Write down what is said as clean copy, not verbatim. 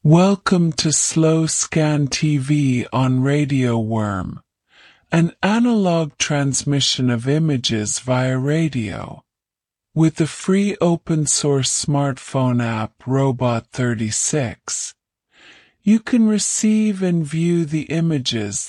Welcome to Slow Scan TV on Radio Worm, an analog transmission of images via radio. With the free open-source smartphone app Robot36, you can receive and view the images